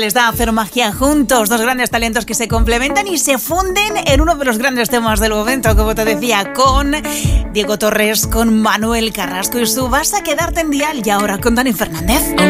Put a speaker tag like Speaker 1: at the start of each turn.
Speaker 1: Les da hacer magia juntos, dos grandes talentos que se complementan y se funden en uno de los grandes temas del momento, como te decía, con Diego Torres, con Manuel Carrasco y su Vas a quedarte en dial, y ahora con Dani Fernández.